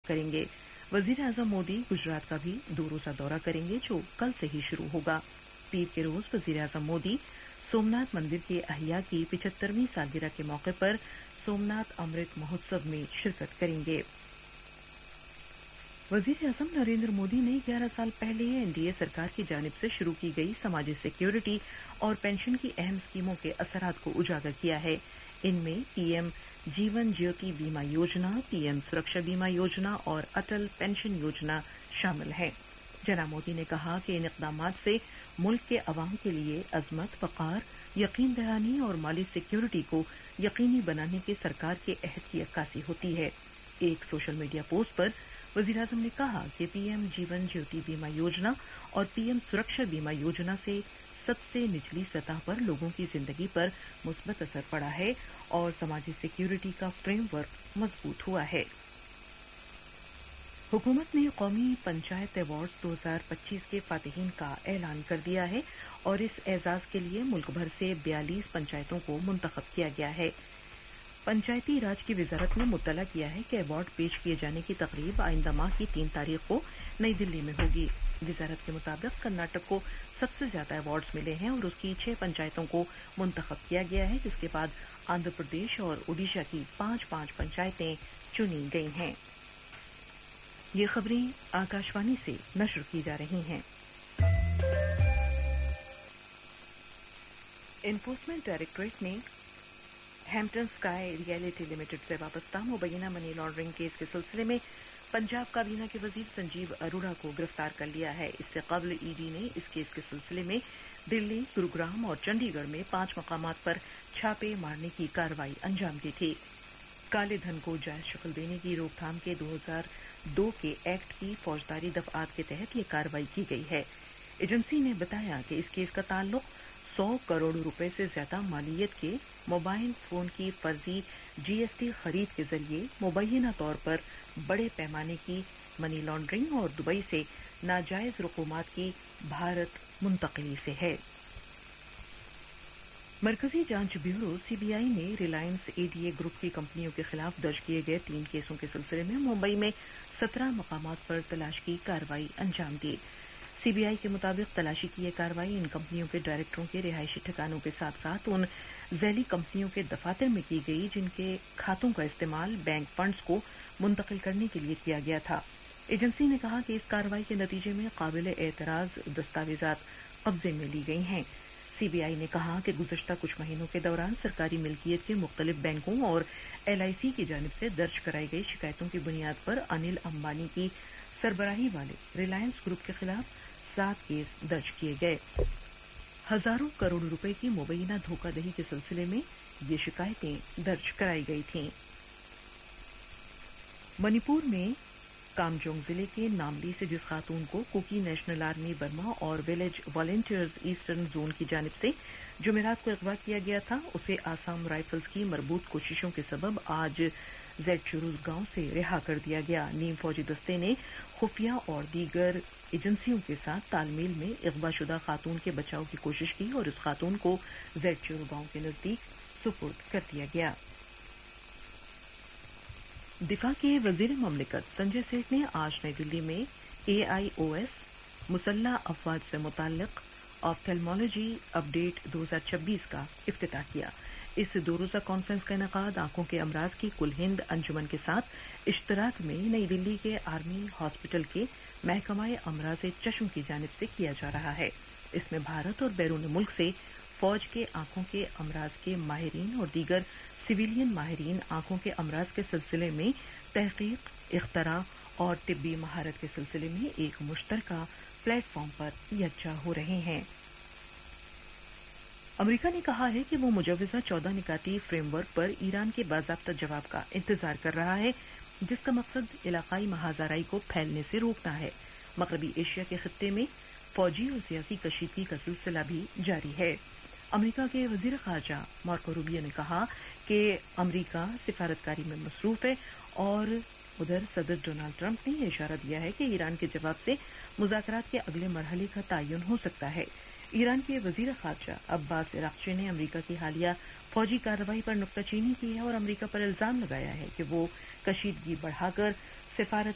کریں گے. وزیر اعظم مودی گجرات کا بھی 2 روزہ دورہ کریں گے جو کل سے ہی شروع ہوگا. پیر کے روز وزیر اعظم مودی سومناتھ مندر کے احیا کی 75ویں سالگرہ کے موقع پر سومناتھ امرت مہوتسو میں شرکت کریں گے. وزیر اعظم نریندر مودی نے 11 سال پہلے NDA سرکار کی جانب سے شروع کی گئی سماجی سیکیورٹی اور پینشن کی اہم اسکیموں کے اثرات کو اجاگر کیا ہے. ان میں PM جیون جیوتی بیمہ یوجنا، PM سرکشا بیمہ یوجنا اور اٹل پینشن یوجنا شامل ہیں. جناب مودی نے کہا کہ ان اقدامات سے ملک کے عوام کے لیے عظمت، وقار، یقین دہانی اور مالی سیکیورٹی کو یقینی بنانے کے سرکار کے عہد کی عکاسی ہوتی ہے. ایک سوشل میڈیا پوسٹ پر وزیر اعظم نے کہا کہ PM جیون جیوتی بیمہ یوجنا اور PM سرکشا بیمہ یوجنا سے سب سے نچلی سطح پر لوگوں کی زندگی پر مثبت اثر پڑا ہے اور سماجی سیکیورٹی کا فریم ورک مضبوط ہوا ہے. حکومت نے قومی پنچایت ایوارڈز 2025 کے فاتحین کا اعلان کر دیا ہے اور اس اعزاز کے لیے ملک بھر سے 42 پنچایتوں کو منتخب کیا گیا ہے. پنچایتی راج کی وزارت نے مطلع کیا ہے کہ ایوارڈ پیش کیے جانے کی تقریب آئندہ ماہ کی 3 تاریخ کو نئی دلی میں ہوگی. وزارت کے مطابق کرناٹک کو سب سے زیادہ ایوارڈز ملے ہیں اور اس کی 6 پنچایتوں کو منتخب کیا گیا ہے، جس کے بعد آندھرا پردیش اور اوڈیشہ کی 5 پنچایتیں چنی گئی ہیں. یہ خبریں آکاشوانی سے نشر کی جا رہی ہیں. انفورسمنٹ ڈائریکٹوریٹ نے ہیمپٹن اسکائی ریئلٹی لمیٹڈ سے وابستہ مبینہ منی لانڈرنگ کیس کے سلسلے میں پنجاب کابینہ کے وزیر سنجیو اروڑا کو گرفتار کر لیا ہے. اس سے قبل ED نے اس کیس کے سلسلے میں دلی، گروگرام اور چنڈی گڑھ میں 5 مقامات پر چھاپے مارنے کی کارروائی انجام دی تھی. کالے دھن کو جائز شکل دینے کی روک تھام کے 2002 کے ایکٹ کی فوجداری دفعات کے تحت یہ کارروائی کی گئی ہے. ایجنسی نے بتایا کہ اس کیس کا تعلق 100 کروڑ روپے سے زیادہ مالیت کے موبائل فون کی فرضی GST خرید کے ذریعے مبینہ طور پر بڑے پیمانے کی منی لانڈرنگ اور دبئی سے ناجائز رقومات کی بھارت منتقلی سے ہے. مرکزی جانچ بیورو CBI نے ریلائنس ADA گروپ کی کمپنیوں کے خلاف درج کیے گئے 3 کیسوں کے سلسلے میں ممبئی میں 17 مقامات پر تلاش کی کارروائی انجام دی. CBI کے مطابق تلاشی کی یہ کارروائی ان کمپنیوں کے ڈائریکٹروں کے رہائشی ٹھکانوں کے ساتھ ساتھ ان ذیلی کمپنیوں کے دفاتر میں کی گئی جن کے کھاتوں کا استعمال بینک فنڈز کو منتقل کرنے کے لیے کیا گیا تھا. ایجنسی نے کہا کہ اس کارروائی کے نتیجے میں قابل اعتراض دستاویزات قبضے میں لی گئی ہیں. CBI نے کہا کہ گزشتہ کچھ مہینوں کے دوران سرکاری ملکیت کے مختلف بینکوں اور LIC کی جانب سے درج کرائی گئی شکایتوں کی بنیاد پر انل امبانی کی سربراہی والے ریلائنس گروپ کے خلاف 7 کیس درج کیے گئے. ہزاروں کروڑ روپے کی مبینہ دھوکہ دہی کے سلسلے میں یہ شکایتیں درج کرائی گئی تھیں. منی پور میں کامجونگ ضلع کے ناملی سے جس خاتون کو کوکی نیشنل آرمی برما اور ولیج والنٹیئرز ایسٹرن زون کی جانب سے جمعرات کو اغوا کیا گیا تھا، اسے آسام رائفلز کی مربوط کوششوں کے سبب آج زیڈ چروز گاؤں سے رہا کر دیا گیا. نیم فوجی دستے نے خفیہ اور دیگر ایجنسیوں کے ساتھ تال میل میں اغوا شدہ خاتون کے بچاؤ کی کوشش کی اور اس خاتون کو زیڈ چرو گاؤں کے نزدیک سپرد کر دیا گیا. دفاع کے وزیر مملکت سنجے سیٹھ نے آج نئی دلی میں AIOS مسلح افواج سے متعلق آپتھلمالوجی اپڈیٹ 2026 کا افتتاح کیا. اس 2 روزہ کانفرنس کا انعقاد آنکھوں کے امراض کی کل ہند انجمن کے ساتھ اشتراک میں نئی دلی کے آرمی ہاسپٹل کے محکمہ امراض چشم کی جانب سے کیا جا رہا ہے. اس میں بھارت اور بیرون ملک سے فوج کے آنکھوں کے امراض کے ماہرین اور دیگر سویلین ماہرین آنکھوں کے امراض کے سلسلے میں تحقیق، اختراع اور طبی مہارت کے سلسلے میں ایک مشترکہ پلیٹ فارم پر یکجا ہو رہے ہیں. امریکہ نے کہا ہے کہ وہ مجوزہ 14 نکاتی فریم ورک پر ایران کے باضابطہ جواب کا انتظار کر رہا ہے، جس کا مقصد علاقائی محاذ آرائی کو پھیلنے سے روکنا ہے. مغربی ایشیا کے خطے میں فوجی اور سیاسی کشیدگی کا سلسلہ بھی جاری ہے. امریکہ کے وزیر خارجہ مارکو روبیو نے کہا کہ امریکہ سفارتکاری میں مصروف ہے اور ادھر صدر ڈونالڈ ٹرمپ نے یہ اشارہ دیا ہے کہ ایران کے جواب سے مذاکرات کے اگلے مرحلے کا تعین ہو سکتا ہے. ایران کے وزیر خارجہ عباس عراقچی نے امریکہ کی حالیہ فوجی کارروائی پر نکتہ چینی کی ہے اور امریکہ پر الزام لگایا ہے کہ وہ کشیدگی بڑھا کر سفارت